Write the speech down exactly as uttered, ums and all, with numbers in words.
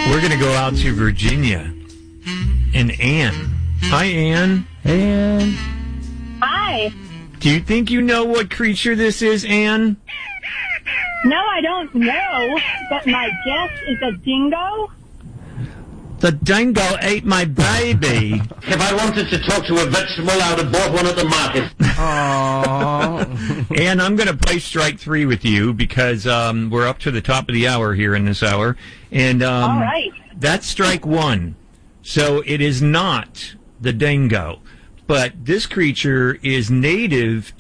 We're going to go out to Virginia. And Ann. Hi, Ann. Ann. Hi. Do you think you know what creature this is, Ann? No, I don't know, but my guess is a dingo. The dingo ate my baby. If I wanted to talk to a vegetable, I would have bought one at the market. Aww. And I'm going to play strike three with you because um, we're up to the top of the hour here in this hour. And um, all right. That's strike one. So it is not the dingo. But this creature is native